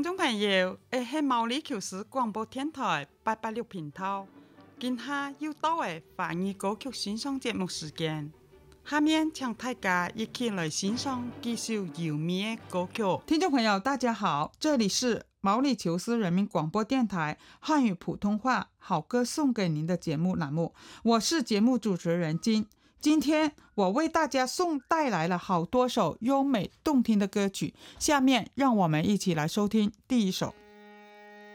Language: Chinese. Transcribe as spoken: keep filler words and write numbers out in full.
聽眾朋友，誒係毛里求斯廣播電台八八六頻道，今下又到誒華語歌曲欣賞節目時間。下面請大家一起來欣賞幾首優美的歌曲。 聽眾朋友，大家好，這裡是毛里求斯人民廣播電台漢語普通話好歌送給您的節目欄目，我是節目主持人金。今天我為大家送帶來了好多首優美動聽的歌曲，下面讓我們一起來收聽第一首。